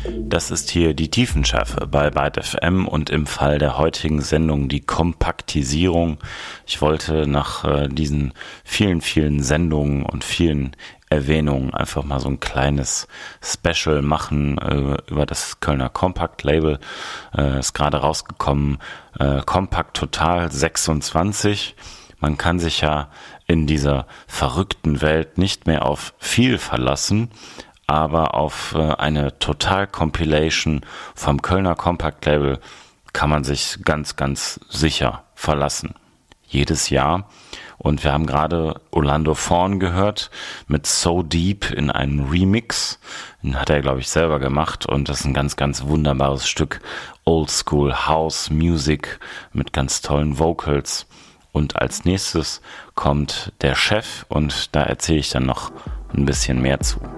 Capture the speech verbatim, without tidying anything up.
Das ist hier die Tiefenschärfe bei Byte F M und im Fall der heutigen Sendung die Kompaktisierung. Ich wollte nach äh, diesen vielen, vielen Sendungen und vielen Erwähnungen einfach mal so ein kleines Special machen äh, über das Kölner Kompakt-Label. Äh, ist gerade rausgekommen, äh, Kompakt Total sechsundzwanzig. Man kann sich ja in dieser verrückten Welt nicht mehr auf viel verlassen, aber auf äh, eine Total-Compilation vom Kölner Kompakt-Label kann man sich ganz, ganz sicher verlassen. Jedes Jahr. Und wir haben gerade Orlando Thorn gehört mit So Deep in einem Remix. Den hat er, glaube ich, selber gemacht. Und das ist ein ganz, ganz wunderbares Stück Oldschool House Music mit ganz tollen Vocals. Und als nächstes kommt der Chef und da erzähle ich dann noch ein bisschen mehr zu.